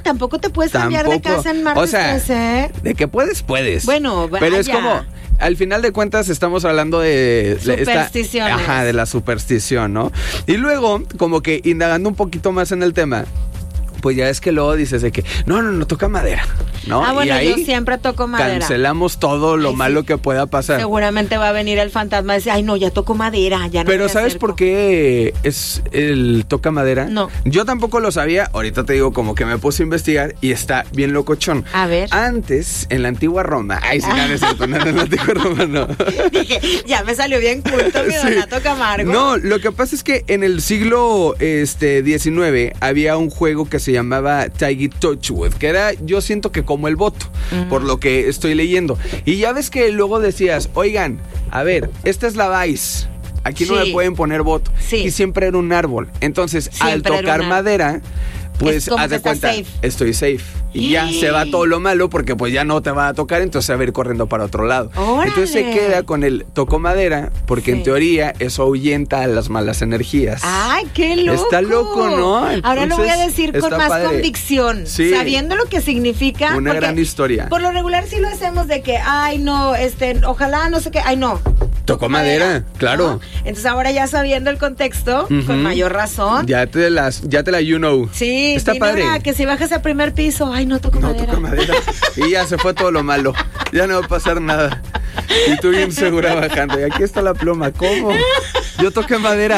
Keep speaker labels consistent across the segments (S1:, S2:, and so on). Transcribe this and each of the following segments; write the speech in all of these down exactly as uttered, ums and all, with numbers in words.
S1: tampoco te puedes cambiar de casa en martes
S2: o sea,
S1: trece.
S2: De que puedes, puedes.
S1: Bueno,
S2: pero
S1: vaya.
S2: es como, al final de cuentas estamos hablando de...
S1: Supersticiones.
S2: Esta, ajá, de la superstición, ¿no? Y luego, como que indagando un poquito más en el tema, pues ya es que luego dices de que, no, no, no toca madera, ¿no?
S1: Ah, bueno,
S2: y ahí
S1: yo siempre toco madera.
S2: Cancelamos todo lo
S1: Ay,
S2: malo
S1: sí.
S2: que pueda pasar.
S1: Seguramente va a venir el fantasma y decir, ay, no, ya toco madera, ya no
S2: Pero
S1: me
S2: ¿sabes
S1: acerco.
S2: por qué es el toca madera?
S1: No.
S2: Yo tampoco lo sabía. Ahorita te digo, como que me puse a investigar y está bien locochón.
S1: A ver.
S2: Antes, en la antigua Roma. Ay, sí, no, no es cierto, no, en la antigua Roma no.
S1: Dije, ya me salió bien culto mi
S2: Sí.
S1: Donato Camargo.
S2: No, lo que pasa es que en el siglo este, diecinueve había un juego que se llamaba Taggy Touchwood, que era, yo siento que como el voto, uh-huh. por lo que estoy leyendo. Y ya ves que luego decías, oigan, a ver, esta es la Vice. Aquí
S1: sí.
S2: no me pueden poner voto.
S1: Sí.
S2: Y siempre era un árbol. Entonces,
S1: Siempre
S2: al tocar madera, pues haz de cuenta,
S1: safe.
S2: estoy safe. Y ya se va todo lo malo porque pues ya no te va a tocar, entonces se va a ir corriendo para otro lado.
S1: ¡Órale!
S2: Entonces se queda con el tocó madera porque sí. en teoría eso ahuyenta a las malas energías.
S1: ¡Ay, qué loco!
S2: Está loco, ¿no? Entonces,
S1: ahora lo voy a decir con más padre. convicción,
S2: sí.
S1: sabiendo lo que significa.
S2: Una gran historia.
S1: Por lo regular sí lo hacemos de que, ay, no, este, ojalá, no sé qué, ay, no.
S2: Tocó madera, madera, claro.
S1: ¿No? Entonces ahora ya sabiendo el contexto, uh-huh. con mayor razón.
S2: Ya te las, ya te la you know.
S1: Sí,
S2: está
S1: sí,
S2: padre.
S1: No, que si bajas al primer piso, ay, no toco
S2: no,
S1: madera.
S2: Toco madera. Y ya se fue todo lo malo. Ya no va a pasar nada. Y tú bien segura bajando. Y aquí está la pluma. ¿Cómo? Yo toqué madera.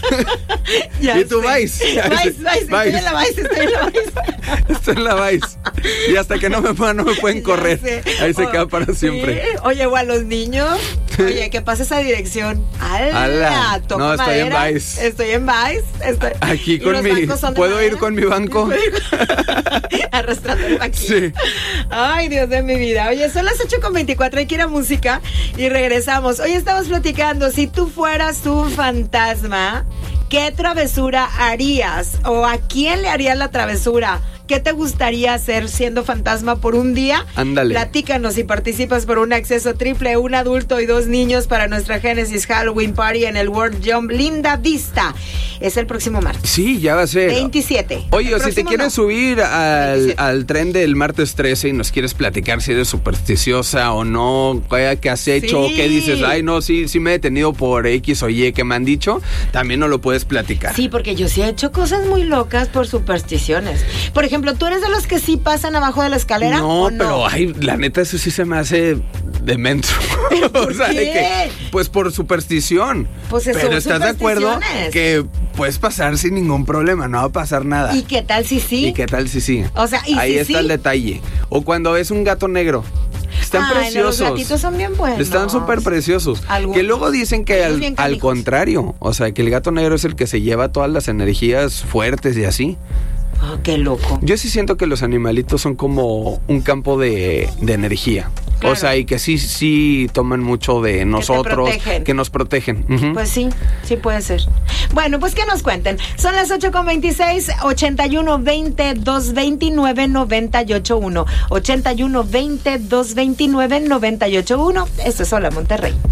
S1: Ya
S2: y tú vais.
S1: Vice, Vice, estoy en la Vice, estoy en la Vice.
S2: Estoy en la Vice. Y hasta que no me puedan, no me pueden
S1: ya
S2: correr.
S1: Sé.
S2: Ahí se
S1: oh,
S2: queda para siempre.
S1: Sí. Oye, o a los niños. Oye, ¿qué pasa esa dirección? ¡Hala!
S2: ¡Hala!
S1: Toco
S2: no, estoy
S1: madera.
S2: en Vice.
S1: Estoy en Vice. Estoy...
S2: Aquí con mi... ¿Puedo ir con mi banco?
S1: Arrastrando el banquillo.
S2: Sí.
S1: Ay, Dios de mi vida. Oye, son las ocho con veinticuatro, hay que ir a música y regresamos. Hoy estamos platicando, si tú fueras un fantasma, ¿qué travesura harías? ¿O a quién le harías la travesura? ¿Qué te gustaría hacer siendo fantasma por un día?
S2: Ándale.
S1: Platícanos si participas por un acceso triple, un adulto y dos niños para nuestra Genesis Halloween Party en el World Jump Linda Vista. Es el próximo martes.
S2: Sí, ya va a ser.
S1: veintisiete.
S2: Oye, o si te quieres no. subir al, al tren del martes trece y nos quieres platicar si eres supersticiosa o no, qué has hecho, sí. o qué dices, ay, no, sí, sí me he detenido por X o Y que me han dicho, también nos lo puedes platicar.
S1: Sí, porque yo sí he hecho cosas muy locas por supersticiones. Por ejemplo, ¿tú eres de los que sí pasan abajo de la escalera?
S2: No,
S1: ¿o no?
S2: pero ay, la neta, eso sí se me hace demento.
S1: ¿Pero por
S2: o sea,
S1: qué?
S2: De que, pues por superstición.
S1: Pues eso,
S2: pero estás de acuerdo que puedes pasar sin ningún problema, no va a pasar nada.
S1: ¿Y qué tal si sí?
S2: ¿Y qué tal si sí?
S1: O sea, ¿y
S2: ahí
S1: si
S2: está
S1: sí?
S2: el detalle. O cuando ves un gato negro. Están
S1: Ay,
S2: preciosos.
S1: No, los gatitos son bien buenos.
S2: Están súper preciosos.
S1: Algunos.
S2: Que luego dicen que al, al contrario, o sea, que el gato negro es el que se lleva todas las energías fuertes y así.
S1: Oh, qué loco.
S2: Yo sí siento que los animalitos son como un campo de, de energía. Claro. O sea, y que sí, sí toman mucho de nosotros,
S1: que,
S2: que nos protegen. Uh-huh.
S1: Pues sí, sí puede ser. Bueno, pues que nos cuenten. Son las ocho con veintiséis, ochenta y uno veinte, doscientos veintinueve, noventa y ocho uno. ochenta y uno veinte, doscientos veintinueve, noventa y ocho uno. Esto es Hola Monterrey.